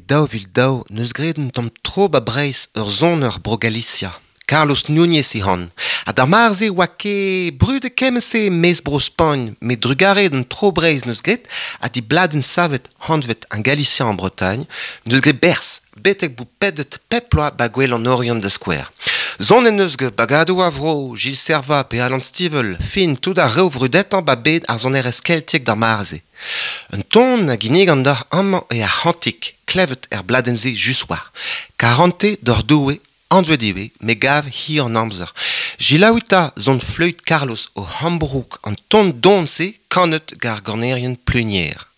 daouvil daou, neus gret un tamm tro ba breis zon bro Galicia. Carlos Núñez i hon. A da marze oa ket brud e kemese mes bro Spagne, me drugaret un tro breis neus gret, a di bladen savet hanvet an Galicia en Bretagne, neus gret bers, betek bou pedet peploa ba gwell an orion da skwer. Zon en neus gret bagado a vro, Gilles Servat pe Alan Stivel, fin tout a reo vrudetan ba bed ar zon keltiek da marze. Un ton a ginig an dar amman e a hantik, klevet bladenze just war. Karante d'or doue, andwediwe, me gav hi an amzer. Gilaouita zon fleut Carlos o Hamburg an ton donse kanet gar gornerien plunier.